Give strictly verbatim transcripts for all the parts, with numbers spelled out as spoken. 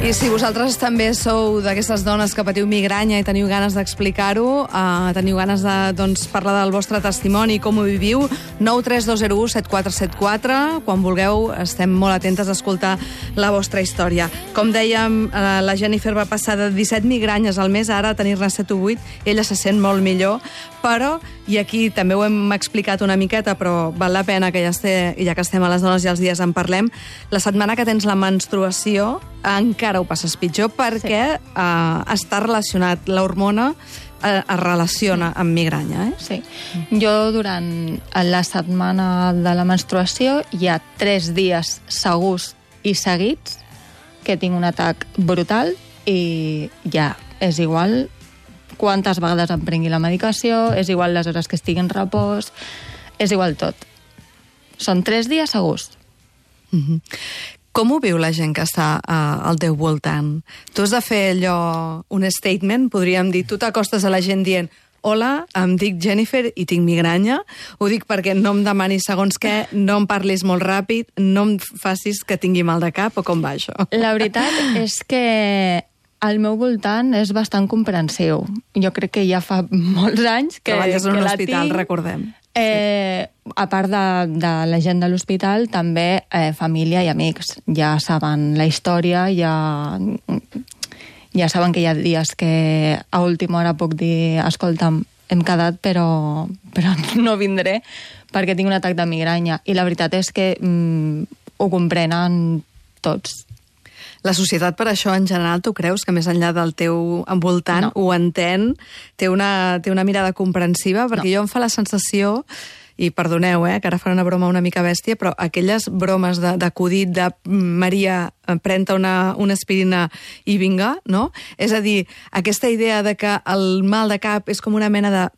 I si vosaltres també sou d'aquestes dones que patiu migranya i teniu ganes d'explicar-ho, uh, teniu ganes de doncs, parlar del vostre testimoni i com ho viviu, nou tres dos zero u set quatre set quatre. Quan vulgueu, estem molt atentes a escoltar la vostra història. Com dèiem, uh, la Jennifer va passar de disset migranyes al mes, ara a tenir-ne set o vuit. Ella se sent molt millor, però, i aquí també ho hem explicat una miqueta, però val la pena que ja, esté, ja que estem a les dones i als dies en parlem, la setmana que tens la menstruació encara ho passes pitjor perquè sí. uh, està relacionat, l'hormona uh, es relaciona amb migranya. Eh? Sí. Jo durant la setmana de la menstruació hi ha tres dies segurs i seguits que tinc un atac brutal i ja és igual quantes vegades em prengui la medicació, és igual les hores que estigui en repòs, és igual tot. Són tres dies segurs. Mm-hmm. Com ho viu la gent que està uh, al teu voltant? Tu has de fer allò, un statement, podríem dir. Tu t'acostes a la gent dient hola, em dic Jennifer i tinc migranya. Ho dic perquè no em demanis segons què, no em parlis molt ràpid, no em facis que tingui mal de cap, o com va això? La veritat és que al meu voltant és bastant comprensiu. Jo crec que ja fa molts anys que, treballes en que un la hospital, tinc. Recordem. Eh, a part de, de la gent de l'hospital, també eh, família i amics. Ja saben la història, ja, ja saben que hi ha dies que a última hora puc dir escolta'm, hem quedat però, però no vindré perquè tinc un atac de migranya. I la veritat és que mm, ho comprenen tots. La societat, per això, en general, tu creus que més enllà del teu envoltant no. ho entén, té una, té una mirada comprensiva? Perquè no. jo em fa la sensació, i perdoneu, eh, que ara faré una broma una mica bèstia, però aquelles bromes d'acudit de, de Maria, pren-te una, una aspirina i vinga, no? És a dir, aquesta idea de que el mal de cap és com una mena de...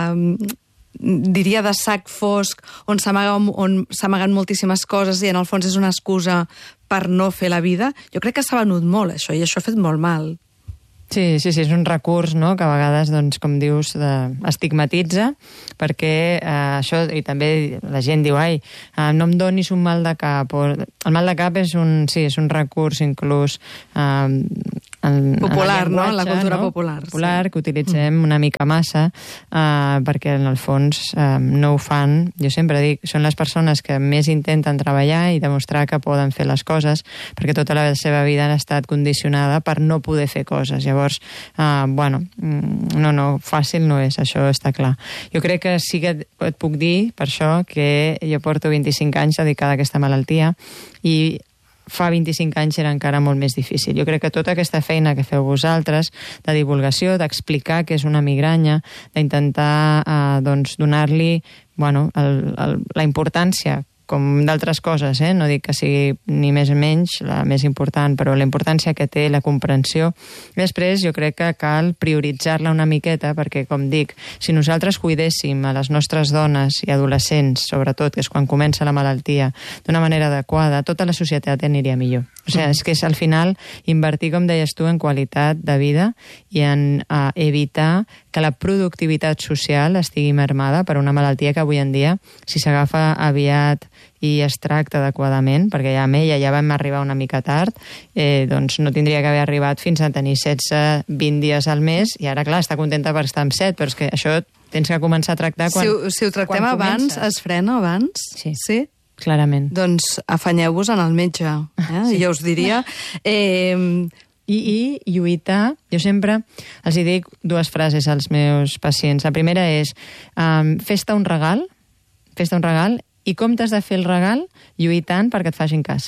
de diria de sac fosc on s'amaguen moltíssimes coses i en el fons és una excusa per no fer la vida, jo crec que s'ha venut molt això i això ha fet molt mal. Sí, sí, sí, és un recurs, no?, que a vegades, doncs, com dius, de, estigmatitza, perquè eh, això, i també la gent diu, ai, eh, no em donis un mal de cap, o el mal de cap és un, sí, és un recurs inclús eh, en, popular, en no?, en la cultura no? popular. Popular, sí. que utilitzem mm. una mica massa, eh, perquè en el fons eh, no ho fan, jo sempre dic, són les persones que més intenten treballar i demostrar que poden fer les coses, perquè tota la seva vida han estat condicionada per no poder fer coses. Llavors, Llavors, uh, bueno, no, no, fàcil no és, això està clar. Jo crec que sí que et puc dir, per això, que jo porto vint-i-cinc anys dedicada a aquesta malaltia i fa vint-i-cinc anys era encara molt més difícil. Jo crec que tota aquesta feina que feu vosaltres, de divulgació, d'explicar què és una migranya, d'intentar uh, doncs, donar-li bueno, el, el, la importància com d'altres coses, eh? No dic que sigui ni més ni menys la més important, però la importància que té, la comprensió. Després jo crec que cal prioritzar-la una miqueta perquè, com dic, si nosaltres cuidéssim a les nostres dones i adolescents, sobretot, que és quan comença la malaltia, d'una manera adequada, tota la societat aniria millor. O sigui, és que és al final invertir, com deies tu, en qualitat de vida i en uh, evitar que la productivitat social estigui mermada per una malaltia que avui en dia, si s'agafa aviat i es tracta adequadament, perquè ja amb ella ja vam arribar una mica tard, eh, doncs no tindria que haver arribat fins a tenir setze vint dies al mes, i ara, clar, està contenta per estar amb set, però és que això tens que començar a tractar quan Si ho, si ho tractem abans, comences. Es frena abans? Sí. Sí? Clarament. Doncs afanyeu-vos en el metge, eh? Sí. Jo us diria... Eh... I, I lluitar, jo sempre els hi dic dues frases als meus pacients. La primera és, um, fes-te un regal, fes-te un regal, i com t'has de fer el regal? Lluitant perquè et facin cas.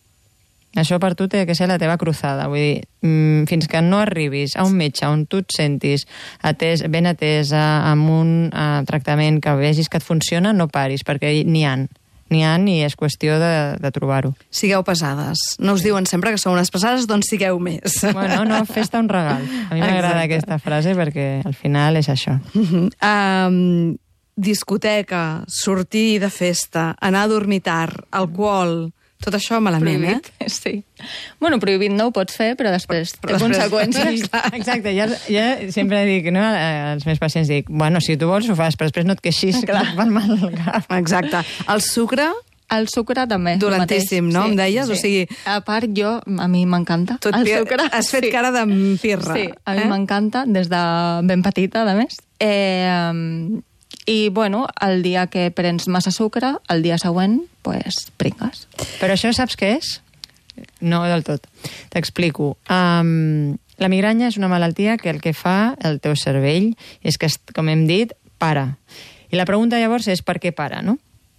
Això per tu té que ser la teva cruzada. Vull dir, mmm, fins que no arribis a un metge on tu et sentis atès, ben atesa, amb un uh, tractament que vegis que et funciona, no paris, perquè n'hi ha. N'hi ha i és qüestió de, de trobar-ho. Sigueu pesades. No us diuen sempre que sou unes pesades, doncs sigueu més. Bueno, no, fes-te un regal. A mi m'agrada aquesta frase perquè al final és això. Uh-huh. Um, discoteca, sortir de festa, anar a dormir tard, alcohol... Tot això malament, prohibit, eh? Sí. Bueno, prohibit no ho pots fer, però després té conseqüències. Exacte, ja, ja sempre dic, no, als meus pacients dic, bueno, si tu vols ho fas, però després no et queixis, clar, que et fan mal el cap. Exacte. El sucre el sucre també. Dolentíssim, no? Sí, em deies? sí. O sigui... A part, jo, a mi m'encanta el pi... sucre. Has fet sí. cara de pirra. Sí, a mi eh? m'encanta, des de ben petita, a més. Eh, I, bueno, el dia que prens massa sucre, el dia següent, pues, pringues. Però això saps què és? No del tot. T'explico. Um, la migranya és una malaltia que el que fa el teu cervell és que, com hem dit, para. I la pregunta llavors és per què para, no?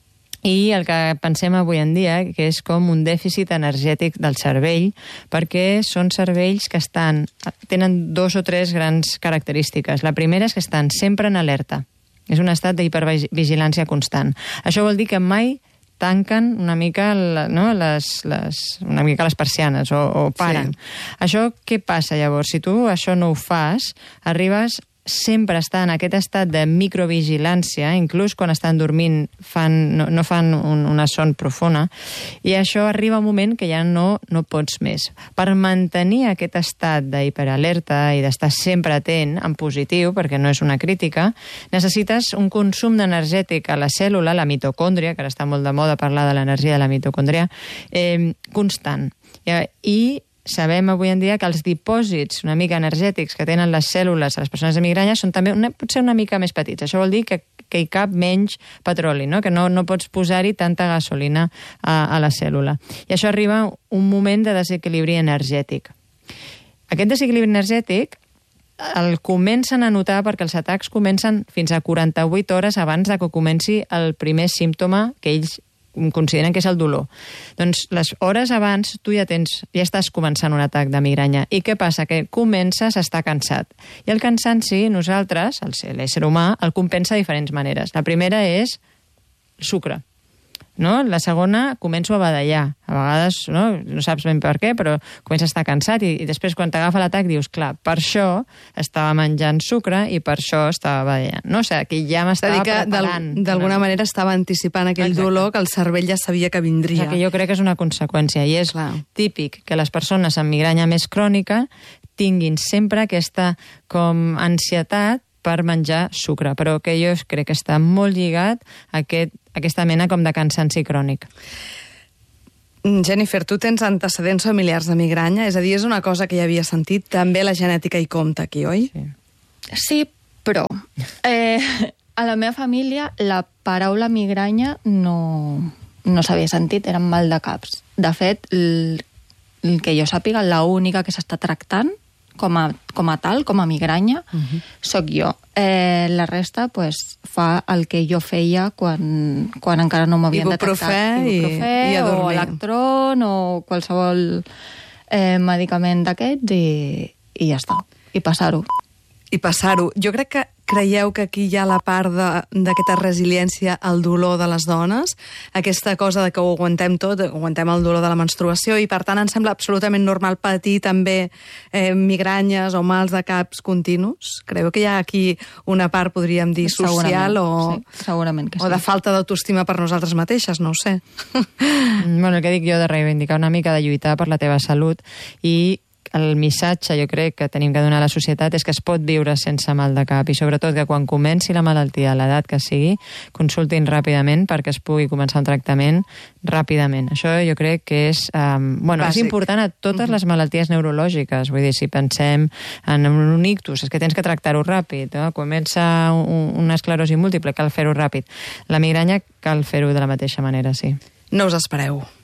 I el que pensem avui en dia, que és com un dèficit energètic del cervell, perquè són cervells que estan, tenen dos o tres grans característiques. La primera és que estan sempre en alerta. És un estat d'hipervigilància constant. Això vol dir que mai tanquen una mica, no, les, les, una mica les persianes o, o paren. Sí. Això què passa llavors? Si tu això no ho fas, arribes sempre estar en aquest estat de microvigilància, inclús quan estan dormint fan, no, no fan un, una son profunda, i això arriba un moment que ja no, no pots més. Per mantenir aquest estat d'hiperalerta i d'estar sempre atent, en positiu, perquè no és una crítica, necessites un consum d'energètic a la cèl·lula, la mitocòndria, que ara està molt de moda parlar de l'energia de la mitocòndria, eh, constant. I, i sabem avui en dia que els dipòsits una mica energètics que tenen les cèl·lules a les persones de migranya són també una, potser una mica més petits. Això vol dir que, que hi cap menys petroli, no? Que no, no pots posar-hi tanta gasolina a, a la cèl·lula. I això arriba un moment de desequilibri energètic. Aquest desequilibri energètic el comencen a notar perquè els atacs comencen fins a quaranta-vuit hores abans de que comenci el primer símptoma que ells consideren que és el dolor. Doncs les hores abans tu ja tens, ja estàs començant un atac de migranya. I què passa? Que comences a estar cansat. I el cansanci, nosaltres, l'ésser humà, el compensa de diferents maneres. La primera és sucre. No? La segona, començo a badallar. A vegades no, no saps ben per què, però comences a estar cansat i, i després quan t'agafa l'atac dius, clar, per això estava menjant sucre i per això estava badallant. No? O sigui, que ja m'estava preparant. D'alguna manera estava anticipant aquell Exacte. dolor que el cervell ja sabia que vindria. O sigui, que jo crec que és una conseqüència i és clar. Típic que les persones amb migranya més crònica tinguin sempre aquesta com ansietat per menjar sucre, però que jo crec que està molt lligat a aquest, aquesta mena com de cansanci crònic. Jennifer, tu tens antecedents familiars de migranya, és a dir, és una cosa que ja havia sentit, també la genètica hi compta aquí, oi? Sí, sí però eh, a la meva família la paraula migranya no, no s'havia sentit, eren mal de caps. De fet, el, el que jo sàpiga, l'única que s'està tractant com a, com a tal, com a migranya, uh-huh. soc jo. Eh, la resta pues, fa el que jo feia quan, quan encara no m'havien detectat. Ibuprofè i, i a dormir. O electron o qualsevol eh, medicament d'aquests i, i ja està. I passar-ho. I passar-ho. Jo crec que creieu que aquí hi ha la part d'aquesta resiliència al dolor de les dones, aquesta cosa de que ho aguantem tot, aguantem el dolor de la menstruació i per tant ens sembla absolutament normal patir també eh, migranyes o mals de caps continus. Creu que hi ha aquí una part, podríem dir, social o, sí, segurament que sí. o de falta d'autoestima per nosaltres mateixes, no ho sé. Bueno, el que dic jo de reivindicar una mica, de lluitar per la teva salut i el missatge, jo crec, que tenim que donar a la societat és que es pot viure sense mal de cap i sobretot que quan comenci la malaltia a l'edat que sigui, consultin ràpidament perquè es pugui començar un tractament ràpidament. Això jo crec que és, um, bueno, és important a totes les malalties neurològiques. Vull dir, si pensem en un ictus, és que tens que tractar-ho ràpid. No? Comença un, una esclerosi múltiple, cal fer-ho ràpid. La migranya cal fer-ho de la mateixa manera, sí. No us espereu.